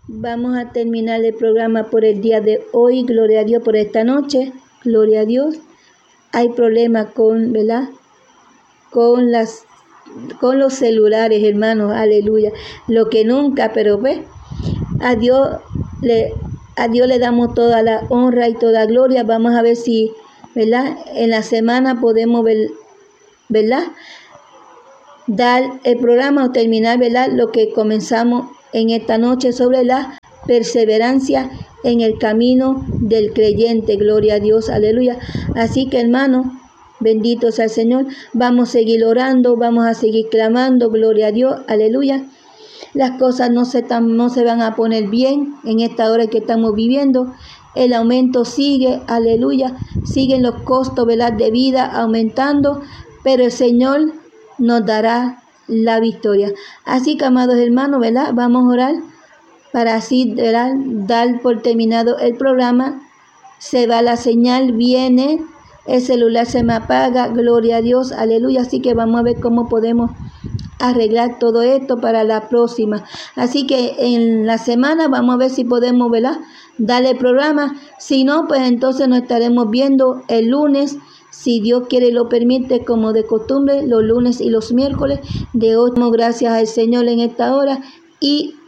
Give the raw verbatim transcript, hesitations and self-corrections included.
Vamos a terminar el programa por el día de hoy. Gloria a Dios por esta noche. Gloria a Dios. Hay problemas con, ¿verdad? Con las, con los celulares, hermanos. Aleluya. Lo que nunca, pero ve. A Dios le, a Dios le damos toda la honra y toda gloria. Vamos a ver si, ¿verdad? En la semana podemos ver, ¿verdad? Dar el programa o terminar, ¿verdad? Lo que comenzamos en esta noche sobre la perseverancia en el camino del creyente. Gloria a Dios, aleluya. Así que, hermanos, bendito sea el Señor. Vamos a seguir orando, vamos a seguir clamando. Gloria a Dios, aleluya. Las cosas no se, tan, no se van a poner bien en esta hora que estamos viviendo. El aumento sigue, aleluya. Siguen los costos, ¿verdad?, de vida aumentando, pero el Señor nos dará la victoria. Así que, amados hermanos, ¿verdad?, vamos a orar para así, ¿verdad?, dar por terminado el programa. Se va la señal, viene, el celular se me apaga, gloria a Dios, aleluya. Así que vamos a ver cómo podemos arreglar todo esto para la próxima. Así que en la semana vamos a ver si podemos, ¿verdad?, darle el programa. Si no, pues entonces nos estaremos viendo el lunes, si Dios quiere y lo permite, como de costumbre, los lunes y los miércoles de ocho. Gracias al Señor en esta hora y